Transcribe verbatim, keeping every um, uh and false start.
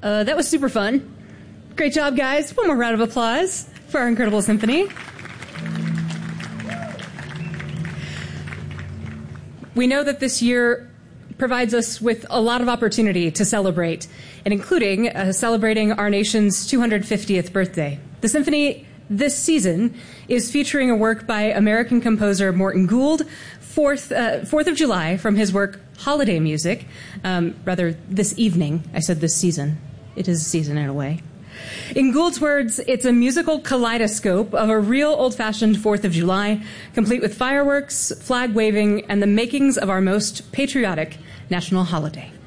Uh, that was super fun. Great job, guys. One more round of applause for our incredible symphony. We know that this year provides us with a lot of opportunity to celebrate, and including uh, celebrating our nation's two hundred fiftieth birthday. The symphony this season is featuring a work by American composer Morton Gould, fourth, uh, fourth of July, from his work Holiday Music. Um, rather, this evening. I said this season. It is a season in a way. In Gould's words, it's a musical kaleidoscope of a real old-fashioned fourth of July, complete with fireworks, flag waving, and the makings of our most patriotic national holiday.